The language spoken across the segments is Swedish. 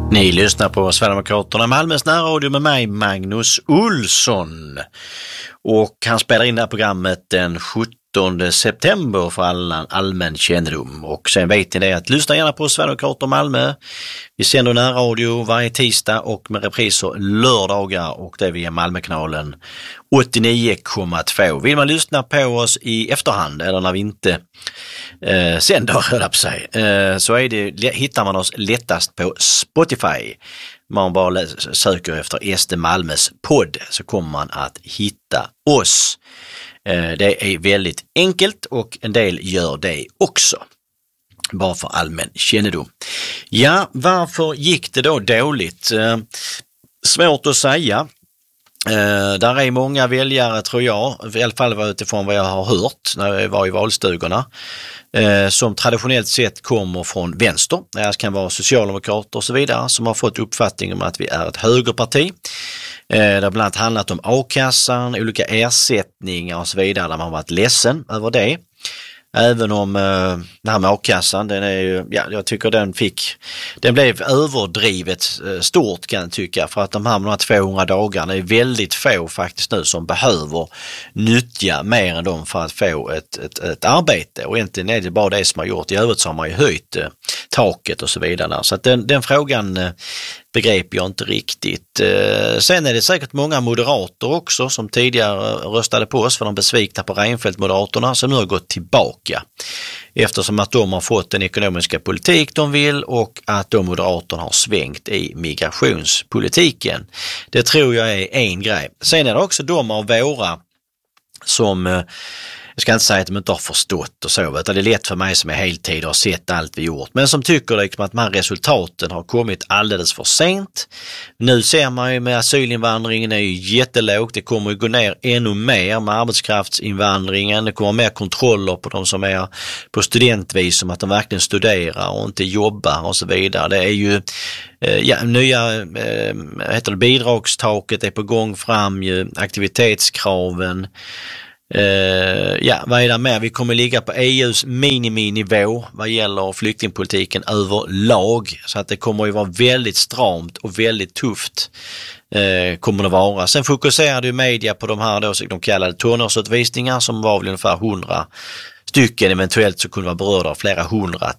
Ni lyssnar på Sverigedemokraterna Malmös närradio med mig, Magnus Olsson. Och han spelar in det här programmet den 17 september för allmän kännedom. Och sen vet ni det att lyssna gärna på Sverigedemokraterna Malmö. Vi sänder närradio varje tisdag och med repriser lördagar, och det är via Malmökanalen 89,2. Vill man lyssna på oss i efterhand eller när vi inte sänder, höll jag på sig, så hittar man oss lättast på Spotify. Man bara söker efter SD Malmös podd så kommer man att hitta oss. Det är väldigt enkelt och en del gör det också. Bara för allmän kännedom. Ja, varför gick det då dåligt? Svårt att säga. Där är många väljare, tror jag, i alla fall utifrån vad jag har hört när jag var i valstugorna, som traditionellt sett kommer från vänster. Det kan vara socialdemokrater och så vidare som har fått uppfattning om att vi är ett högerparti. Det har bland annat handlat om a-kassan, olika ersättningar och så vidare, där man har varit ledsen över det. Även om det här med a-kassan, den är ju, jag tycker den blev överdrivet stort, kan jag tycka, för att de här 200 dagarna är väldigt få faktiskt nu som behöver nyttja mer än dem för att få ett arbete, och egentligen är det bara det som har gjort. I övrigt så har man ju höjt taket och så vidare, så att den frågan begrep jag inte riktigt. Sen är det säkert många moderater också som tidigare röstade på oss för de besvikna på Reinfeldt-moderaterna, som nu har gått tillbaka eftersom att de har fått den ekonomiska politik de vill och att de moderaterna har svängt i migrationspolitiken. Det tror jag är en grej. Sen är det också de av våra som, jag ska inte säga att de inte har förstått och så, utan det är lätt för mig som är heltid och har sett allt vi gjort, men som tycker liksom att de här resultaten har kommit alldeles för sent. Nu ser man ju med asylinvandringen är ju jättelågt, det kommer ju gå ner ännu mer med arbetskraftsinvandringen, det kommer mer kontroller på de som är på studentvisum, att de verkligen studerar och inte jobbar och så vidare. Det är ju nya bidragstaket är på gång fram, ju aktivitetskraven. Vad är det med? Vi kommer ligga på EUs miniminivå vad gäller flyktingpolitiken överlag, så att det kommer ju vara väldigt stramt och väldigt tufft kommer det vara. Sen fokuserade ju media på de här då, så de kallade tonårsutvisningar, som var väl ungefär 100 stycken, eventuellt så kunde vara berörda av flera 100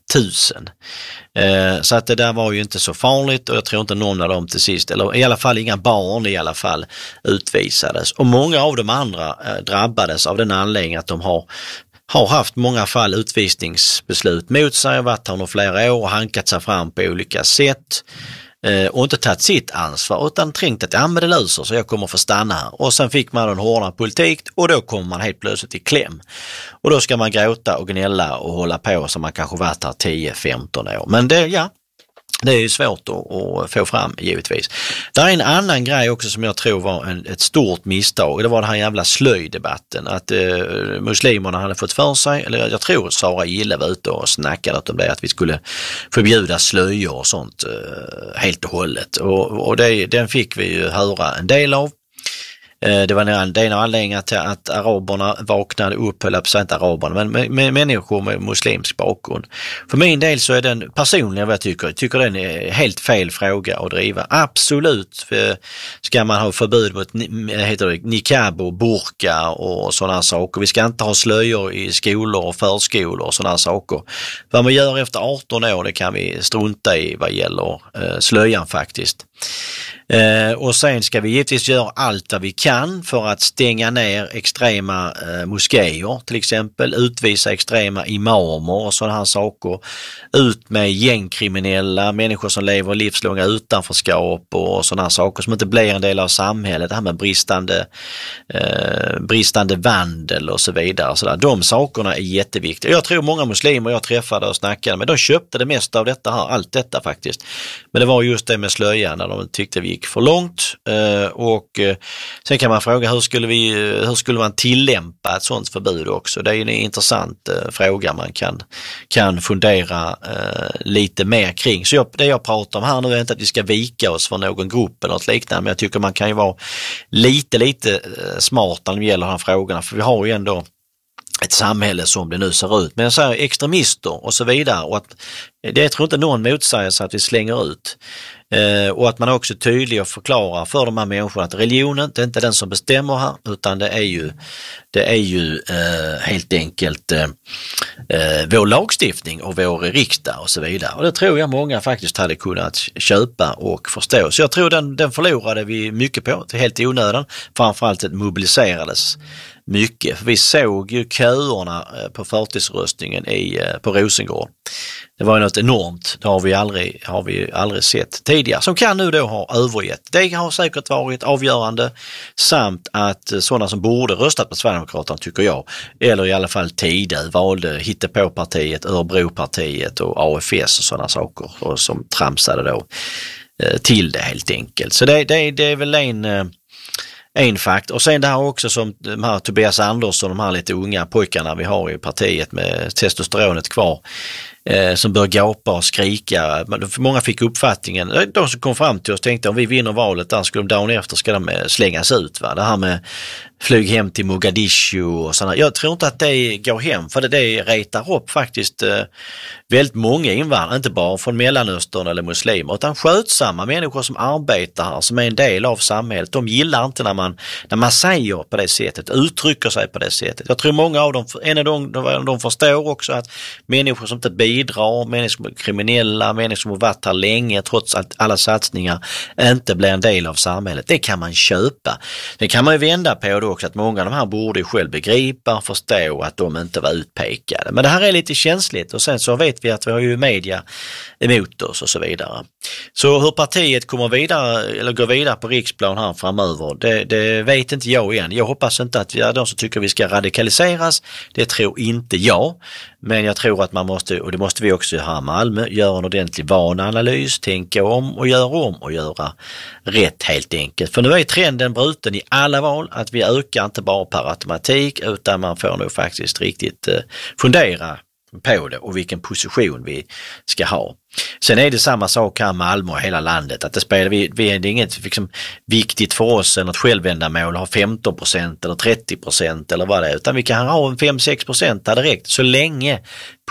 000. Så att det där var ju inte så farligt, och jag tror inte någon av dem till sist, eller i alla fall inga barn i alla fall, utvisades. Och många av de andra drabbades av den anledningen att de har haft många fall utvisningsbeslut mot sig och varit här under flera år och hankat sig fram på olika sätt. Och inte tagit sitt ansvar utan tänkt att men det löser så jag kommer få stanna här. Och sen fick man en hårdare politik och då kommer man helt plötsligt i kläm. Och då ska man gråta och gnälla och hålla på som man kanske varit här 10-15 år. Men det är ju svårt att få fram givetvis. Det är en annan grej också som jag tror var ett stort misstag. Det var den här jävla slöjdebatten. Att muslimerna hade fått för sig, eller jag tror Sara Gille var ute och snackade om det, att vi skulle förbjuda slöjor och sånt helt och hållet. Och den fick vi ju höra en del av. Det var en av anledningarna till att araberna vaknade upp, eller inte araberna, men med människor med muslimsk bakgrund. För min del så är den personligen vad jag tycker den är helt fel fråga att driva. Absolut ska man ha förbud mot niqab och burka och sådana saker. Vi ska inte ha slöjor i skolor och förskolor och sådana saker. Vad man gör efter 18 år, det kan vi strunta i vad gäller slöjan faktiskt. Och sen ska vi givetvis göra allt vad vi kan för att stänga ner extrema moskéer, till exempel utvisa extrema imamer och sådana här saker, ut med gängkriminella, människor som lever livslånga utanförskap och sådana här saker som inte blir en del av samhället, det här med bristande vandel och så vidare. Så där. De sakerna är jätteviktiga. Jag tror många muslimer jag träffade och snackade med, de köpte det mesta av detta här, allt detta faktiskt. Men det var just det med slöjan när de tyckte vi gick för långt, och sen kan man fråga hur skulle man tillämpa ett sådant förbud också. Det är en intressant fråga man kan fundera lite mer kring. Så det jag pratar om här nu är inte att vi ska vika oss för någon grupp eller något liknande, men jag tycker man kan ju vara lite smart när det gäller de här frågorna, för vi har ju ändå ett samhälle som det nu ser ut. Men jag säger extremister och så vidare, och att det tror inte någon motsäger sig att vi slänger ut. Och att man också tydligt förklarar för de här människorna att religionen, det är inte den som bestämmer här, utan det är ju helt enkelt vår lagstiftning och vår riksdag och så vidare. Och det tror jag många faktiskt hade kunnat köpa och förstå. Så jag tror den förlorade vi mycket på, helt i onödan. Framförallt det mobiliserades mycket. För vi såg ju köerna på förtidsröstningen på Rosengård. Det var ju något enormt, det har vi aldrig sett tidigare, som kan nu då ha övergett. Det har säkert varit avgörande, samt att sådana som borde röstat på Sverigedemokraterna, tycker jag, eller i alla fall tidigare valde Hittepåpartiet, Örebropartiet och AFS och sådana saker, och som tramsade då till det helt enkelt. Så det är väl en fakt. Och sen det här också som de här Tobias Andersson, de här lite unga pojkarna vi har i partiet med testosteronet kvar, som bör gapa och skrika. Många fick uppfattningen, de som kom fram till oss tänkte om vi vinner valet där skulle de dagen efter ska de slängas ut. Va? Det här med flyg hem till Mogadishu och sådana. Jag tror inte att det går hem, för det retar upp faktiskt väldigt många invandrare, inte bara från Mellanöstern eller muslimer, utan skötsamma människor som arbetar här, som är en del av samhället. De gillar inte när man säger på det sättet, uttrycker sig på det sättet. Jag tror många av dem, de förstår också att människor som inte bidrar, människor som är kriminella, människor som har varit här länge trots att alla satsningar inte blir en del av samhället. Det kan man köpa. Det kan man ju vända på då också, att många av de här borde själv begripa, förstå att de inte var utpekade. Men det här är lite känsligt, och sen så vet vi att vi har ju media emot oss och så vidare. Så hur partiet kommer vidare eller går vidare på riksplan här framöver, det vet inte jag igen. Jag hoppas inte att vi är de som tycker vi ska radikaliseras. Det tror inte jag. Men jag tror att man måste, och det måste vi också här i Malmö, göra en ordentlig vananalys, tänka om och göra rätt helt enkelt. För nu är trenden bruten i alla val, att vi ökar inte bara per automatik, utan man får nog faktiskt riktigt fundera på det och vilken position vi ska ha. Sen är det samma sak här i Malmö och hela landet, att det är inget liksom viktigt för oss än att självändamål ha 15% eller 30% eller vad det är, utan vi kan ha en 5-6% direkt, så länge